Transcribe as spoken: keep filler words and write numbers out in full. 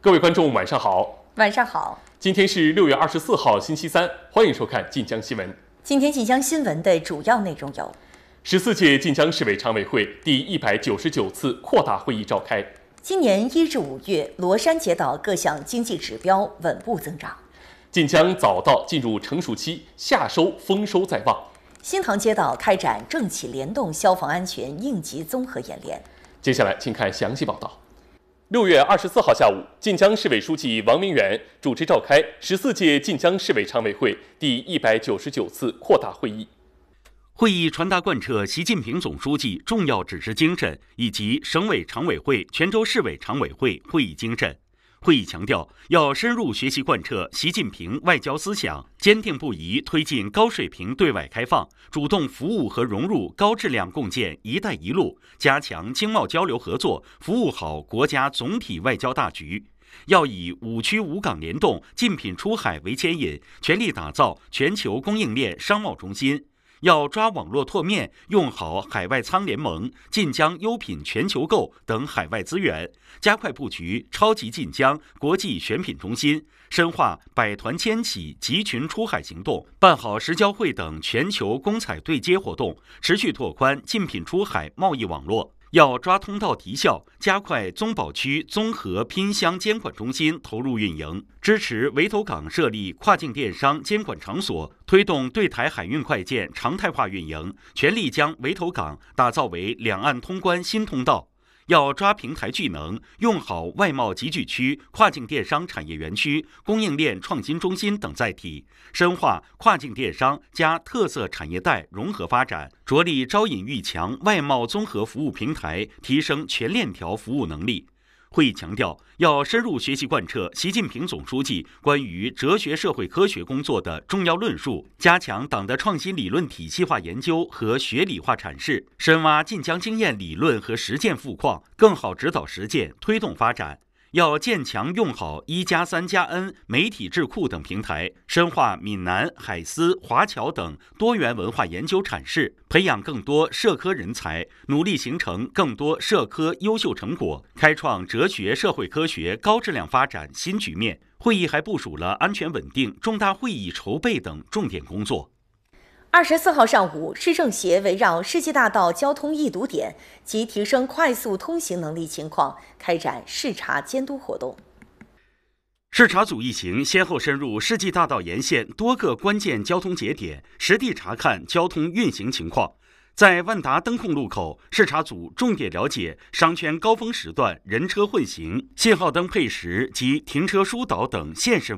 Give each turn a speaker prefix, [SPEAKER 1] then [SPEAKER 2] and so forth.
[SPEAKER 1] 各位观众，晚上好。
[SPEAKER 2] 晚上好。
[SPEAKER 1] 今天是六月二十四号，星期三，欢迎收看晋江新闻。
[SPEAKER 2] 今天晋江新闻的主要内容有：
[SPEAKER 1] 十四届晋江市委常委会第一百九十九次扩大会议召开。
[SPEAKER 2] 今年一至五月，罗山街道各项经济指标稳步增长。
[SPEAKER 1] 晋江早稻进入成熟期，夏收丰收在望。
[SPEAKER 2] 新塘街道开展政企联动消防安全应急综合演练。
[SPEAKER 1] 接下来，请看详细报道。六月二十四号下午，晋江市委书记王明远主持召开十四届晋江市委常委会第一百九十九次扩大会议。
[SPEAKER 3] 会议传达贯彻习近平总书记重要指示精神以及省委常委会、泉州市委常委会会议精神。会议强调，要深入学习贯彻习近平外交思想，坚定不移推进高水平对外开放，主动服务和融入高质量共建“一带一路”，加强经贸交流合作，服务好国家总体外交大局。要以五区五港联动、竞品出海为牵引，全力打造全球供应链商贸中心。要抓网络拓面，用好海外仓联盟、晋江优品全球购等海外资源，加快布局超级晋江国际选品中心，深化百团千企集群出海行动，办好石交会等全球公采对接活动，持续拓宽竞品出海贸易网络。要抓通道提效，加快宗保区综合拼箱监管中心投入运营，支持围头港设立跨境电商监管场所，推动对台海运快件常态化运营，全力将围头港打造为两岸通关新通道。要抓平台聚能，用好外贸集聚区、跨境电商产业园区、供应链创新中心等载体，深化跨境电商加特色产业带融合发展，着力招引育强外贸综合服务平台，提升全链条服务能力。会议强调，要深入学习贯彻习近平总书记关于哲学社会科学工作的重要论述，加强党的创新理论体系化研究和学理化阐释，深挖晋江经验理论和实践富矿，更好指导实践，推动发展。要建强用好一加三加 N 媒体智库等平台，深化闽南、海思、华侨等多元文化研究阐释，培养更多社科人才，努力形成更多社科优秀成果，开创哲学社会科学高质量发展新局面。会议还部署了安全稳定、重大会议筹备等重点工作。
[SPEAKER 2] 二十四号上午，市政协围绕世纪大道交通易堵点及提升快速通行能力情况，开展视察监督活动。
[SPEAKER 3] 视察组一行先后深入世纪大道沿线多个关键交通节点，实地查看交通运行情况。在万达灯控路口，视察组重点了解商圈高峰时段人车混行、信号灯配时及停车疏导等现实